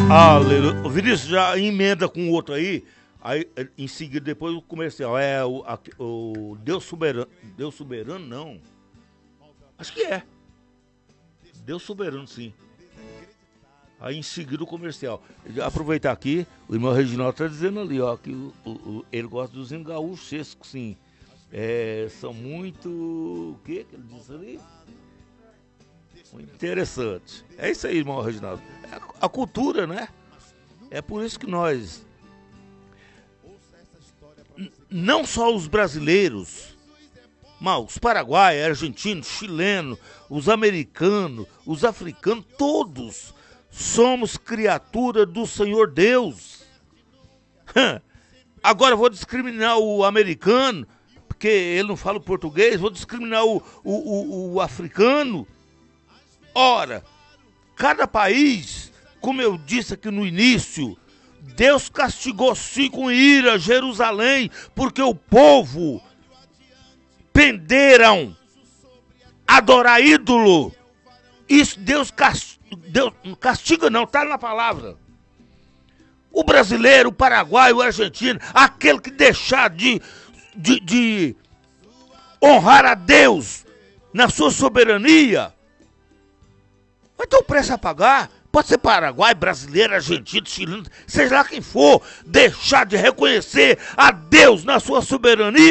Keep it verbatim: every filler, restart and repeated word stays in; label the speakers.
Speaker 1: Aleluia. O Vinícius já emenda com o outro aí. Aí, em seguida, depois o comercial. É o, a, o Deus Soberano. Deus Soberano, não. Acho que é. Deus Soberano, sim. Aí em seguida o comercial. Aproveitar aqui, o irmão Reginaldo tá dizendo ali, ó, que o, o, ele gosta dos gaúchos, sim. É, são muito. O que que ele disse ali? Muito interessante. É isso aí, irmão Reginaldo. É a, a cultura, né? É por isso que nós. N- não só os brasileiros, mas os paraguaios, argentinos, chilenos, os americanos, os africanos, todos somos criatura do Senhor Deus. Agora eu vou discriminar o americano, porque ele não fala português, vou discriminar o, o, o, o africano. Ora, cada país, como eu disse aqui no início, Deus castigou sim com ira Jerusalém, porque o povo penderam adorar ídolo. Isso Deus castiga, Deus, castiga não, está na palavra. O brasileiro, o paraguaio, o argentino, aquele que deixar de, de, de honrar a Deus na sua soberania, vai ter um preço a pagar. Pode ser paraguai, brasileiro, argentino, chileno, seja lá quem for, deixar de reconhecer a Deus na sua soberania.